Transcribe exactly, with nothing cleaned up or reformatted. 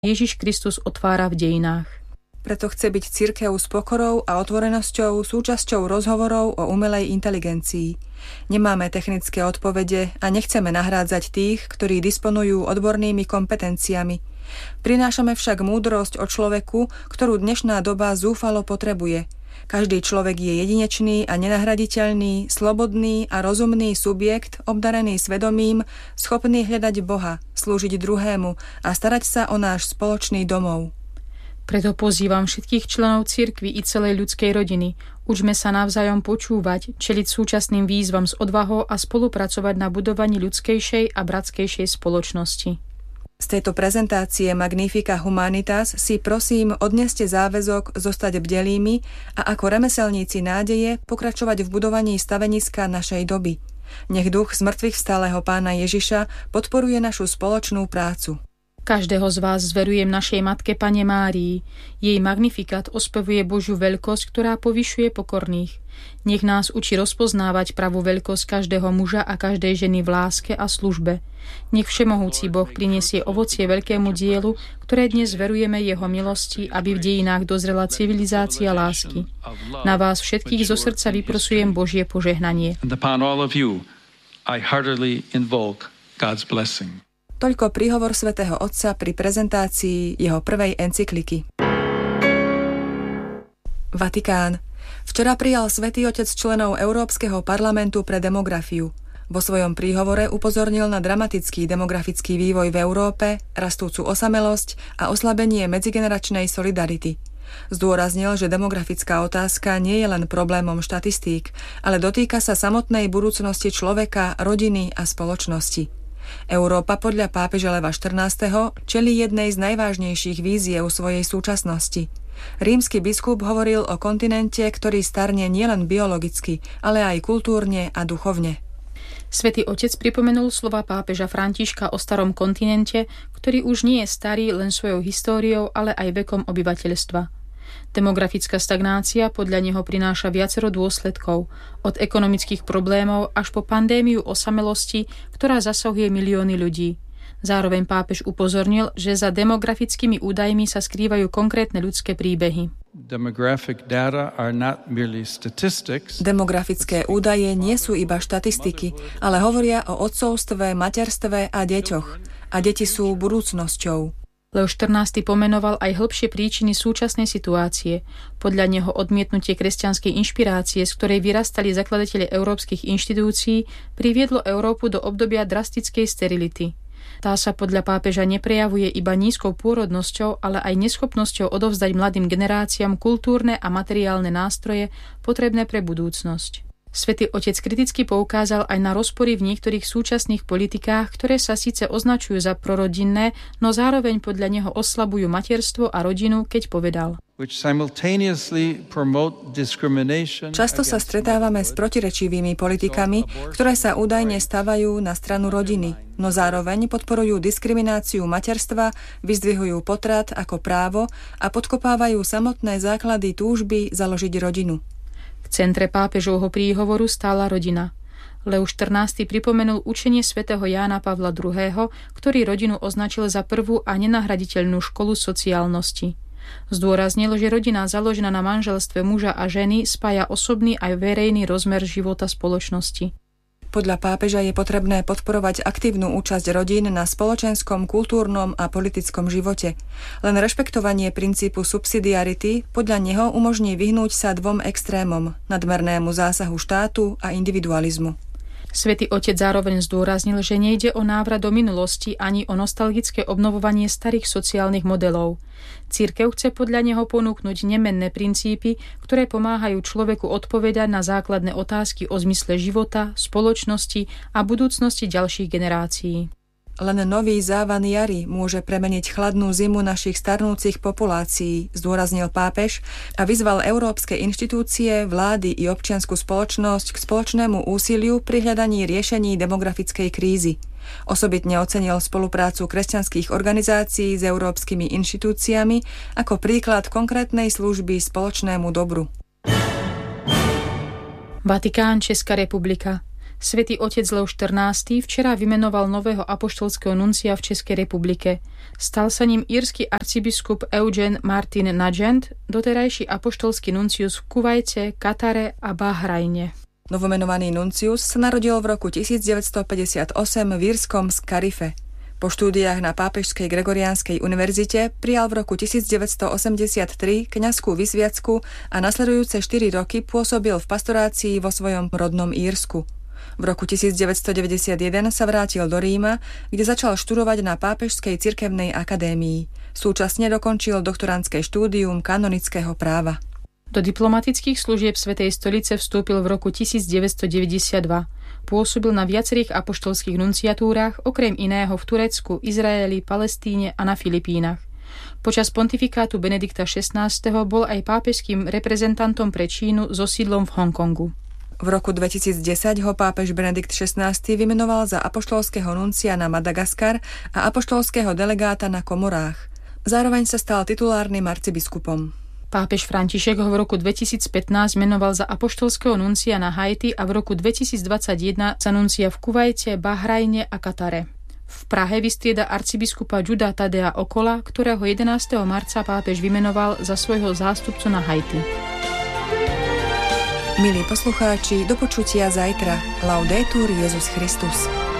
Ježiš Kristus otvára v dejinách. Preto chce byť cirkev s pokorou a otvorenosťou súčasťou rozhovorov o umelej inteligencii. Nemáme technické odpovede a nechceme nahrádzať tých, ktorí disponujú odbornými kompetenciami. Prinášame však múdrosť o človeku, ktorú dnešná doba zúfalo potrebuje. Každý človek je jedinečný a nenahraditeľný, slobodný a rozumný subjekt, obdarený svedomím, schopný hľadať Boha, slúžiť druhému a starať sa o náš spoločný domov. Preto pozývam všetkých členov cirkvi i celej ľudskej rodiny. Učme sa navzájom počúvať, čeliť súčasným výzvam s odvahou a spolupracovať na budovaní ľudskejšej a bratskejšej spoločnosti. Z tejto prezentácie Magnifica Humanitas si prosím odneste záväzok zostať bdelými a ako remeselníci nádeje pokračovať v budovaní staveniska našej doby. Nech duch zmrtvých vstalého Pána Ježiša podporuje našu spoločnú prácu. Každého z vás zverujem našej Matke Panne Márii. Jej magnifikát ospevuje Božiu veľkosť, ktorá povyšuje pokorných. Nech nás učí rozpoznávať pravú veľkosť každého muža a každej ženy v láske a službe. Nech všemohúci Boh prinesie ovocie veľkému dielu, ktoré dnes verujeme jeho milosti, aby v dejinách dozrela civilizácia lásky. Na vás všetkých zo srdca vyprosujem Božie požehnanie. Toľko príhovor svätého Otca pri prezentácii jeho prvej encykliky. Vatikán. Včera prijal Svätý Otec členov Európskeho parlamentu pre demografiu. Vo svojom príhovore upozornil na dramatický demografický vývoj v Európe, rastúcu osamelosť a oslabenie medzigeneračnej solidarity. Zdôraznil, že demografická otázka nie je len problémom štatistík, ale dotýka sa samotnej budúcnosti človeka, rodiny a spoločnosti. Európa podľa pápeža Leva štrnásteho čelí jednej z najvážnejších víziev svojej súčasnosti. Rímsky biskup hovoril o kontinente, ktorý starne nielen biologicky, ale aj kultúrne a duchovne. Svätý Otec pripomenul slova pápeža Františka o starom kontinente, ktorý už nie je starý len svojou históriou, ale aj vekom obyvateľstva. Demografická stagnácia podľa neho prináša viacero dôsledkov, od ekonomických problémov až po pandémiu osamelosti, ktorá zasahuje milióny ľudí. Zároveň pápež upozornil, že za demografickými údajmi sa skrývajú konkrétne ľudské príbehy. Demografické údaje nie sú iba štatistiky, ale hovoria o otcovstve, materstve a deťoch. A deti sú budúcnosťou. Leo štrnásty pomenoval aj hĺbšie príčiny súčasnej situácie. Podľa neho odmietnutie kresťanskej inšpirácie, z ktorej vyrastali zakladatelia európskych inštitúcií, priviedlo Európu do obdobia drastickej sterility. Tá sa podľa pápeža neprejavuje iba nízkou pôrodnosťou, ale aj neschopnosťou odovzdať mladým generáciám kultúrne a materiálne nástroje potrebné pre budúcnosť. Svätý Otec kriticky poukázal aj na rozpory v niektorých súčasných politikách, ktoré sa síce označujú za prorodinné, no zároveň podľa neho oslabujú materstvo a rodinu, keď povedal: Často sa stretávame s protirečivými politikami, ktoré sa údajne stavajú na stranu rodiny, no zároveň podporujú diskrimináciu materstva, vyzdvihujú potrat ako právo a podkopávajú samotné základy túžby založiť rodinu. V centre pápežovho príhovoru stála rodina. Leo štrnásty pripomenul učenie svätého Jána Pavla druhého., ktorý rodinu označil za prvú a nenahraditeľnú školu sociálnosti. Zdôraznil, že rodina založená na manželstve muža a ženy spája osobný aj verejný rozmer života spoločnosti. Podľa pápeža je potrebné podporovať aktívnu účasť rodín na spoločenskom, kultúrnom a politickom živote. Len rešpektovanie princípu subsidiarity podľa neho umožní vyhnúť sa dvom extrémom, nadmernému zásahu štátu a individualizmu. Svätý Otec zároveň zdôraznil, že nejde o návrat do minulosti ani o nostalgické obnovovanie starých sociálnych modelov. Cirkev chce podľa neho ponúknuť nemenné princípy, ktoré pomáhajú človeku odpovedať na základné otázky o zmysle života, spoločnosti a budúcnosti ďalších generácií. Len nový závan jary môže premeniť chladnú zimu našich starnúcich populácií, zdôraznil pápež a vyzval európske inštitúcie, vlády i občiansku spoločnosť k spoločnému úsiliu pri hľadaní riešení demografickej krízy. Osobitne ocenil spoluprácu kresťanských organizácií s európskymi inštitúciami ako príklad konkrétnej služby spoločnému dobru. Vatikán, Česká republika. Svätý otec Leo štrnásty včera vymenoval nového apoštolského nuncia v Českej republike. Stal sa ním írsky arcibiskup Eugen Martin Nugent, doterajší apoštolský nuncius v Kuvajte, Katare a Bahrajne. Novomenovaný nuncius sa narodil v roku tisícdeväťstopäťdesiatosem v írskom Scarife. Po štúdiách na Pápežskej Gregoriánskej univerzite prijal v roku tisícdeväťstoosemdesiattri kňazskú vysviacku a nasledujúce štyri roky pôsobil v pastorácii vo svojom rodnom Írsku. V roku tisícdeväťstodeväťdesiatjeden sa vrátil do Ríma, kde začal študovať na Pápežskej cirkevnej akadémii. Súčasne dokončil doktorandské štúdium kanonického práva. Do diplomatických služieb Svätej stolice vstúpil v roku tisícdeväťstodeväťdesiatdva. Pôsobil na viacerých apoštolských nunciatúrach, okrem iného v Turecku, Izraeli, Palestíne a na Filipínach. Počas pontifikátu Benedikta šestnásteho bol aj pápežským reprezentantom pre Čínu so sídlom v Hongkongu. V roku dvetisícdesať ho pápež Benedikt šestnásty vymenoval za apoštolského nuncia na Madagaskar a apoštolského delegáta na Komorách. Zároveň sa stal titulárnym arcibiskupom. Pápež František ho v roku dvetisícpätnásť menoval za apoštolského nuncia na Haiti a v roku dvetisícdvadsaťjeden za nuncia v Kuvajte, Bahrajne a Katare. V Prahe vystrieda arcibiskupa Juda Tadea Okola, ktorého jedenásteho marca pápež vymenoval za svojho zástupcu na Haiti. Milí poslucháči, do počutia zajtra. Laudetur Jesus Christus.